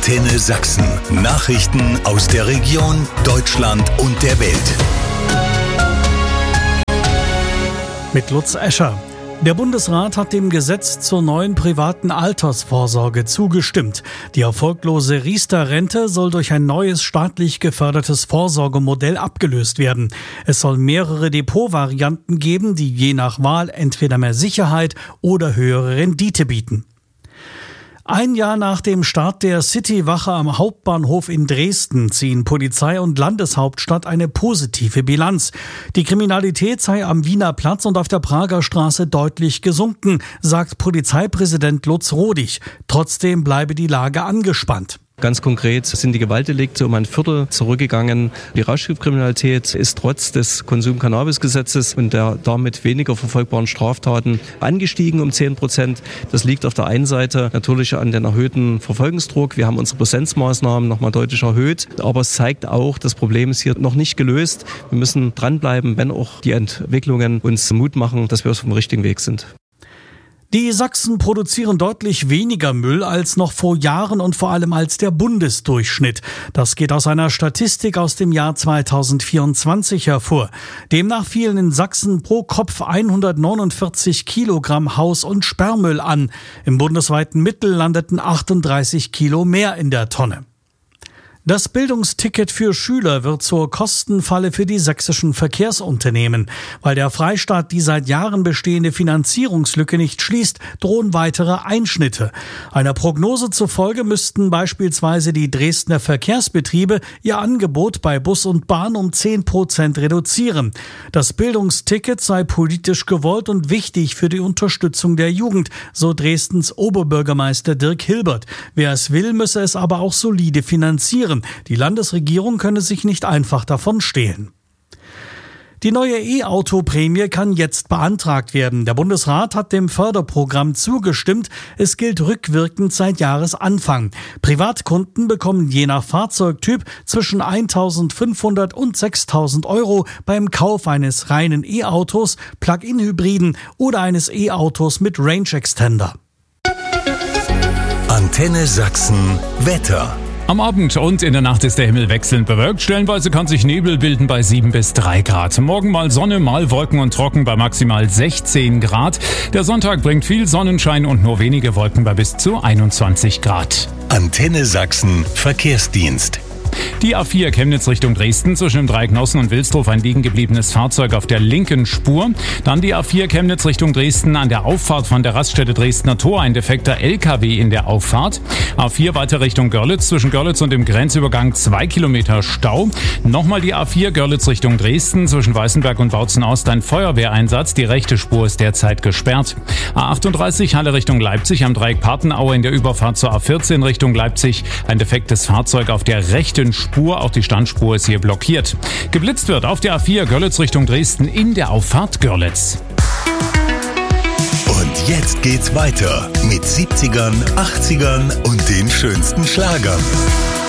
Antenne Sachsen. Nachrichten aus der Region, Deutschland und der Welt. Mit Lutz Escher. Der Bundesrat hat dem Gesetz zur neuen privaten Altersvorsorge zugestimmt. Die erfolglose Riester-Rente soll durch ein neues staatlich gefördertes Vorsorgemodell abgelöst werden. Es soll mehrere Depotvarianten geben, die je nach Wahl entweder mehr Sicherheit oder höhere Rendite bieten. Ein Jahr nach dem Start der Citywache am Hauptbahnhof in Dresden ziehen Polizei und Landeshauptstadt eine positive Bilanz. Die Kriminalität sei am Wiener Platz und auf der Prager Straße deutlich gesunken, sagt Polizeipräsident Lutz Rodig. Trotzdem bleibe die Lage angespannt. Ganz konkret sind die Gewaltdelikte um ein Viertel zurückgegangen. Die Rauschgiftkriminalität ist trotz des Konsum-Cannabis-Gesetzes und der damit weniger verfolgbaren Straftaten angestiegen um 10%. Das liegt auf der einen Seite natürlich an den erhöhten Verfolgungsdruck. Wir haben unsere Präsenzmaßnahmen nochmal deutlich erhöht. Aber es zeigt auch, das Problem ist hier noch nicht gelöst. Wir müssen dranbleiben, wenn auch die Entwicklungen uns Mut machen, dass wir auf dem richtigen Weg sind. Die Sachsen produzieren deutlich weniger Müll als noch vor Jahren und vor allem als der Bundesdurchschnitt. Das geht aus einer Statistik aus dem Jahr 2024 hervor. Demnach fielen in Sachsen pro Kopf 149 Kilogramm Haus- und Sperrmüll an. Im bundesweiten Mittel landeten 38 Kilo mehr in der Tonne. Das Bildungsticket für Schüler wird zur Kostenfalle für die sächsischen Verkehrsunternehmen. Weil der Freistaat die seit Jahren bestehende Finanzierungslücke nicht schließt, drohen weitere Einschnitte. Einer Prognose zufolge müssten beispielsweise die Dresdner Verkehrsbetriebe ihr Angebot bei Bus und Bahn um 10% reduzieren. Das Bildungsticket sei politisch gewollt und wichtig für die Unterstützung der Jugend, so Dresdens Oberbürgermeister Dirk Hilbert. Wer es will, müsse es aber auch solide finanzieren. Die Landesregierung könne sich nicht einfach davon stehlen. Die neue E-Auto-Prämie kann jetzt beantragt werden. Der Bundesrat hat dem Förderprogramm zugestimmt. Es gilt rückwirkend seit Jahresanfang. Privatkunden bekommen je nach Fahrzeugtyp zwischen 1.500 und 6.000 Euro beim Kauf eines reinen E-Autos, Plug-in-Hybriden oder eines E-Autos mit Range Extender. Antenne Sachsen Wetter. Am Abend und in der Nacht ist der Himmel wechselnd bewölkt. Stellenweise kann sich Nebel bilden bei 7 bis 3 Grad. Morgen mal Sonne, mal Wolken und trocken bei maximal 16 Grad. Der Sonntag bringt viel Sonnenschein und nur wenige Wolken bei bis zu 21 Grad. Antenne Sachsen Verkehrsdienst. Die A4 Chemnitz Richtung Dresden, zwischen dem Dreieck Nossen und Wilsdorf ein liegen gebliebenes Fahrzeug auf der linken Spur. Dann die A4 Chemnitz Richtung Dresden, an der Auffahrt von der Raststätte Dresdner Tor ein defekter LKW in der Auffahrt. A4 weiter Richtung Görlitz, zwischen Görlitz und dem Grenzübergang 2 Kilometer Stau. Nochmal die A4 Görlitz Richtung Dresden, zwischen Weißenberg und Bautzen-Ost ein Feuerwehreinsatz. Die rechte Spur ist derzeit gesperrt. A38 Halle Richtung Leipzig, am Dreieck Partenaue in der Überfahrt zur A14 Richtung Leipzig ein defektes Fahrzeug auf der rechten Spur, auch die Standspur ist hier blockiert. Geblitzt wird auf der A4 Görlitz Richtung Dresden in der Auffahrt Görlitz. Und jetzt geht's weiter mit 70ern, 80ern und den schönsten Schlagern.